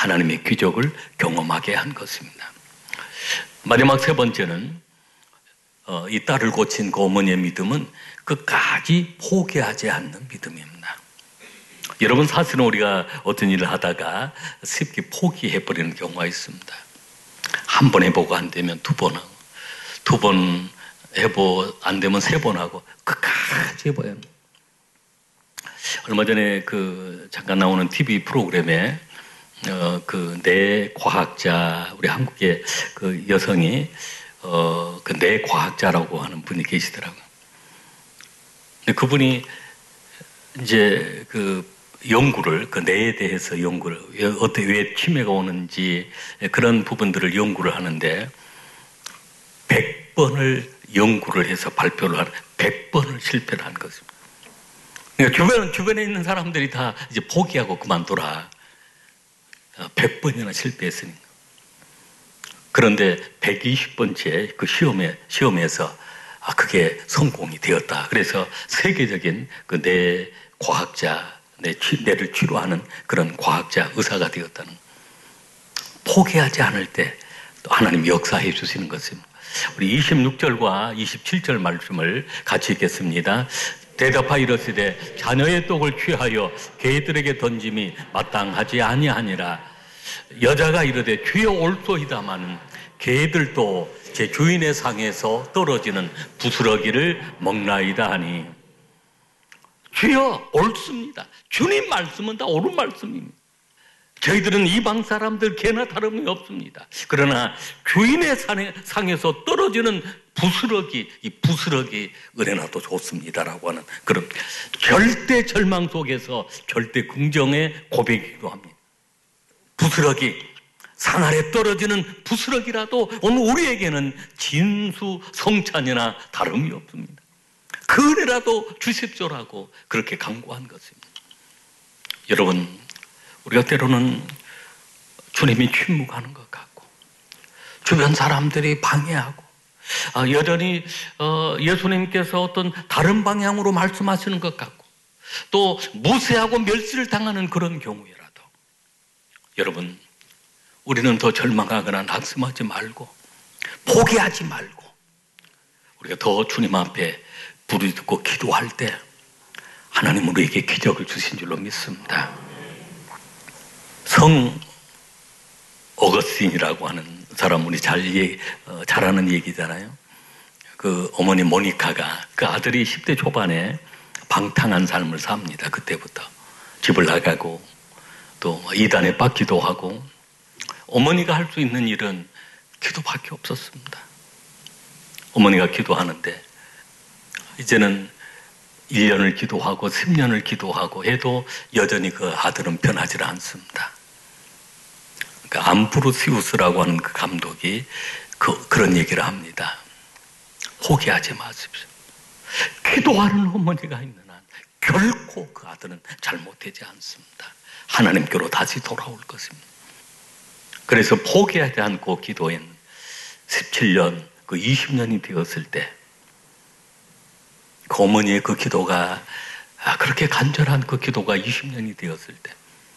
하나님의 기적을 경험하게 한 것입니다. 마지막 세 번째는 이 딸을 고친 그 어머니의 믿음은 끝까지 포기하지 않는 믿음입니다. 여러분, 사실은 우리가 어떤 일을 하다가 쉽게 포기해버리는 경우가 있습니다. 한 번 해보고 안 되면 두 번 하고, 두 번 해보고 안 되면 세 번 하고, 끝까지 해봐야 합니다. 얼마 전에 잠깐 나오는 TV 프로그램에 내 과학자, 우리 한국의 여성이 내 과학자라고 하는 분이 계시더라고요. 근데 그분이 이제 연구를, 뇌에 대해서 연구를, 왜 치매가 오는지 그런 부분들을 연구를 하는데 100번을 연구를 해서 발표를 하는 100번을 실패를 한 것입니다. 그러니까 주변에 있는 사람들이 다 이제 포기하고 그만둬라. 100번이나 실패했으니까. 그런데 120번째 그 시험에서 그게 성공이 되었다. 그래서 세계적인 뇌 과학자, 뇌를 치료하는 그런 과학자, 의사가 되었다는. 포기하지 않을 때 또 하나님 역사해 주시는 것입니다. 우리 26절과 27절 말씀을 같이 읽겠습니다. 대답하여 이르시되 자녀의 떡을 취하여 개들에게 던짐이 마땅하지 아니하니라. 여자가 이르되 주여 올소이다마는 개들도 제 주인의 상에서 떨어지는 부스러기를 먹나이다 하니. 주여 옳습니다. 주님 말씀은 다 옳은 말씀입니다. 저희들은 이방 사람들 개나 다름이 없습니다. 그러나 주인의 상에서 떨어지는 부스러기, 이 부스러기 은혜나도 좋습니다라고 하는 그런 절대 절망 속에서 절대 긍정의 고백이기도 합니다. 부스러기, 산 아래 떨어지는 부스러기라도 오늘 우리에게는 진수성찬이나 다름이 없습니다. 그 은혜라도 주십시오라고 그렇게 간구한 것입니다. 여러분, 우리가 때로는 주님이 침묵하는 것 같고 주변 사람들이 방해하고 여전히 예수님께서 어떤 다른 방향으로 말씀하시는 것 같고 또 무시하고 멸시를 당하는 그런 경우에라도 여러분, 우리는 더 절망하거나 낙심하지 말고 포기하지 말고 우리가 더 주님 앞에 부르짖고 기도할 때 하나님 우리에게 기적을 주신 줄로 믿습니다. 성 어거스틴이라고 하는 사람, 우리 잘 아는 얘기잖아요. 그 어머니 모니카가 그 아들이 10대 초반에 방탕한 삶을 삽니다. 그때부터 집을 나가고 또 이단에 빠기도 하고 어머니가 할 수 있는 일은 기도밖에 없었습니다. 어머니가 기도하는데 이제는 1년을 기도하고 10년을 기도하고 해도 여전히 그 아들은 변하지 않습니다. 그러니까 암브로시우스라고 하는 그 감독이 그런 얘기를 합니다. 포기하지 마십시오. 기도하는 어머니가 있는 한 결코 그 아들은 잘못되지 않습니다. 하나님께로 다시 돌아올 것입니다. 그래서 포기하지 않고 기도한 17년, 그 20년이 되었을 때 그 어머니의 그 기도가 그렇게 간절한 그 기도가 20년이 되었을 때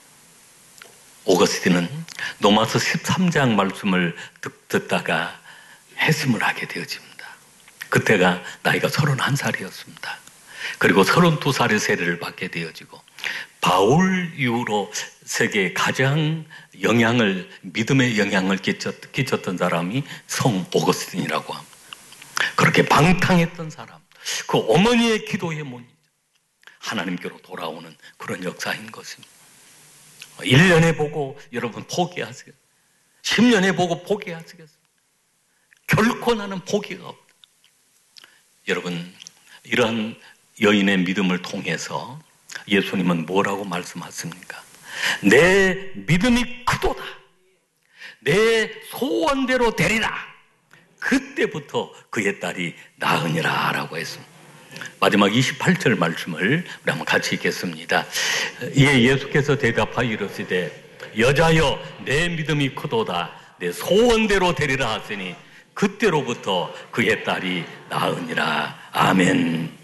오거스틴은 로마서 13장 말씀을 듣다가 회심을 하게 되어집니다. 그때가 나이가 31살이었습니다. 그리고 32살의 세례를 받게 되어지고 바울 이후로 세계에 가장 믿음의 영향을 끼쳤던 사람이 성 오거스틴이라고 합니다. 그렇게 방탕했던 사람, 그 어머니의 기도에 못 하나님께로 돌아오는 그런 역사인 것입니다. 1년에 보고 여러분 포기하세요. 10년에 보고 포기하시겠어요? 결코 나는 포기가 없다. 여러분, 이러한 여인의 믿음을 통해서 예수님은 뭐라고 말씀하십니까? 내 믿음이 크도다. 내 소원대로 되리라. 그때부터 그의 딸이 나으니라 라고 했습니다. 마지막 28절 말씀을 우리 한번 같이 읽겠습니다. 이에 예수께서 대답하여 이르시되 여자여 내 믿음이 크도다. 내 소원대로 되리라 하시니 그때로부터 그의 딸이 나으니라. 아멘.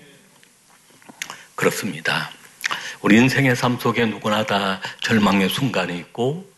그렇습니다. 우리 인생의 삶 속에 누구나 다 절망의 순간이 있고